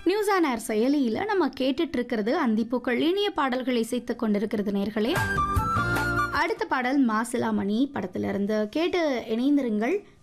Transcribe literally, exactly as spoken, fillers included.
News on air செயலியில் நம்ம கேட்டுட்டு இருக்கிறது அந்திப்பூக்கள் இனிய பாடல்களை இசைத்து கொண்டிருக்கிறது நேர்களே. அடுத்த பாடல் மாசிலாமணி படத்திலிருந்து கேட்டு இணைந்திருங்கள்.